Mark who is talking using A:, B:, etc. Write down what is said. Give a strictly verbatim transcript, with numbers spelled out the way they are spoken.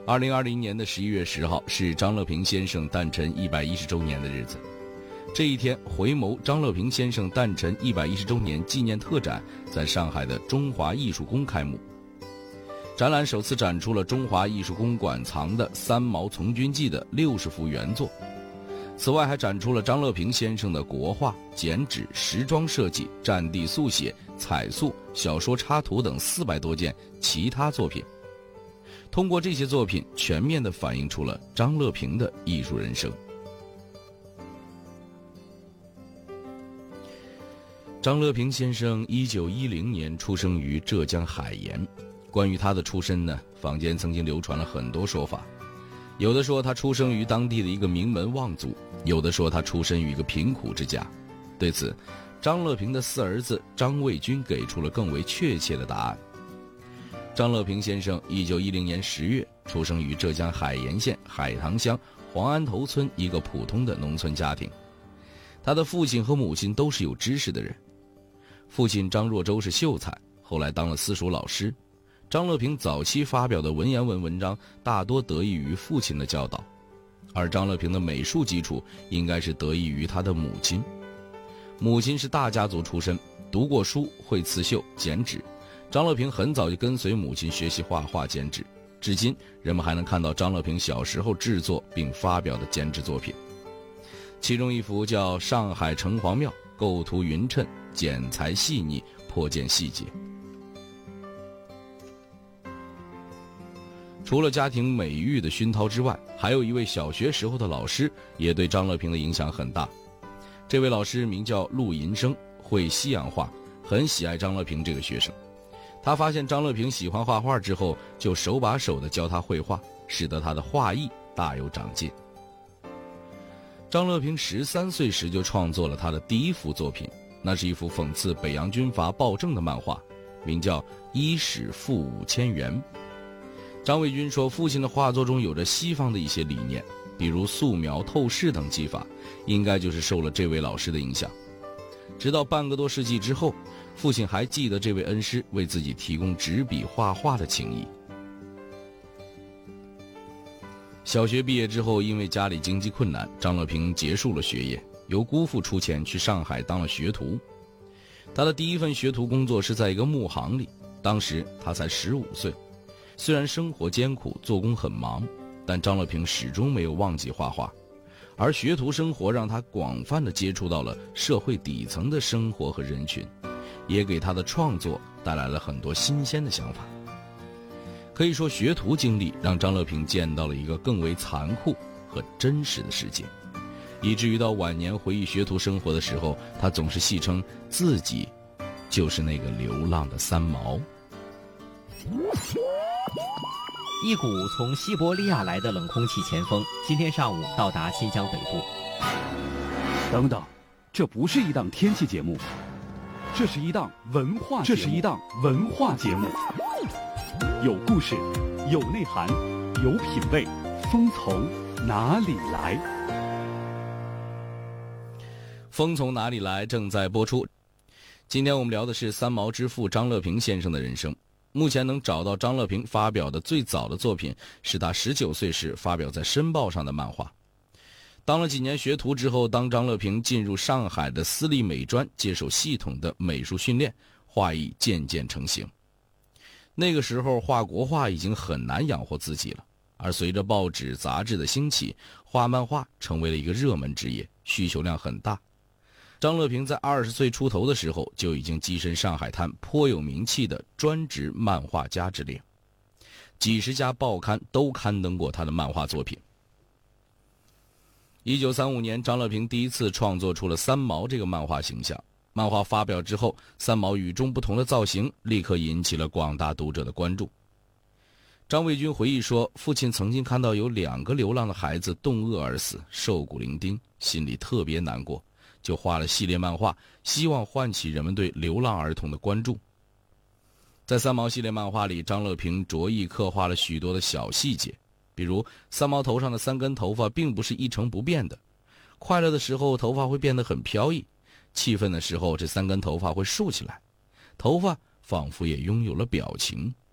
A: 二零二零年的十一月十号是张乐平先生诞辰一百一十周年的日子。这一天，回眸张乐平先生诞辰一百一十周年纪念特展在上海的中华艺术宫开幕。展览首次展出了中华艺术宫馆藏的《三毛从军记》的六十幅原作。此外，还展出了张乐平先生的国画、剪纸、时装设计、战地速写、彩塑、小说插图等四百多件其他作品。通过这些作品，全面地反映出了张乐平的艺术人生。张乐平先生一九一零年出生于浙江海盐。关于他的出身呢，坊间曾经流传了很多说法。有的说他出生于当地的一个名门望族，有的说他出身于一个贫苦之家。对此，张乐平的四儿子张卫军给出了更为确切的答案。张乐平先生一九一零年十月出生于浙江海盐县海棠乡黄安头村一个普通的农村家庭。他的父亲和母亲都是有知识的人。父亲张若周是秀才，后来当了私塾老师。张乐平早期发表的文言文文章大多得益于父亲的教导，而张乐平的美术基础应该是得益于他的母亲。母亲是大家族出身，读过书，会刺绣、剪纸。张乐平很早就跟随母亲学习画画、剪纸，至今人们还能看到张乐平小时候制作并发表的剪纸作品。其中一幅叫《上海城隍庙》，构图匀称，剪裁细腻，颇见细节。除了家庭美育的熏陶之外，还有一位小学时候的老师也对张乐平的影响很大。这位老师名叫陆银生，会西洋画，很喜爱张乐平这个学生。他发现张乐平喜欢画画之后，就手把手地教他绘画，使得他的画艺大有长进。张乐平十三岁时就创作了他的第一幅作品，那是一幅讽刺北洋军阀暴政的漫画，名叫《衣使付五千元》。张卫军说，父亲的画作中有着西方的一些理念，比如素描、透视等技法，应该就是受了这位老师的影响。直到半个多世纪之后，父亲还记得这位恩师为自己提供纸笔画画的情谊。小学毕业之后，因为家里经济困难，张乐平结束了学业，由姑父出钱去上海当了学徒。他的第一份学徒工作是在一个木行里，当时他才十五岁。虽然生活艰苦，做工很忙，但张乐平始终没有忘记画画。而学徒生活让他广泛地接触到了社会底层的生活和人群，也给他的创作带来了很多新鲜的想法。可以说，学徒经历让张乐平见到了一个更为残酷和真实的世界，以至于到晚年回忆学徒生活的时候，他总是戏称自己就是那个流浪的三毛。
B: 一股从西伯利亚来的冷空气前锋今天上午到达新疆北部。
C: 等等，这不是一档天气节目，这是一档文化节目，这是一档文化节目，有故事，有内涵，有品味，风从哪里来？
A: 风从哪里来正在播出。今天我们聊的是三毛之父张乐平先生的人生。目前能找到张乐平发表的最早的作品是他十九岁时发表在《申报》上的漫画。当了几年学徒之后，当张乐平进入上海的私立美专接受系统的美术训练，画艺渐渐成型。那个时候画国画已经很难养活自己了，而随着报纸杂志的兴起，画漫画成为了一个热门职业，需求量很大。张乐平在二十岁出头的时候就已经跻身上海滩颇有名气的专职漫画家之列，几十家报刊都刊登过他的漫画作品。一九三五年，张乐平第一次创作出了三毛这个漫画形象。漫画发表之后，三毛与众不同的造型立刻引起了广大读者的关注。张卫军回忆说，父亲曾经看到有两个流浪的孩子冻饿而死，瘦骨伶仃，心里特别难过，就画了系列漫画，希望唤起人们对流浪儿童的关注。在三毛系列漫画里，张乐平着意刻画了许多的小细节，比如三毛头上的三根头发并不是一成不变的，快乐的时候头发会变得很飘逸，气愤的时候这三根头发会竖起来，头发仿佛也拥有了表情。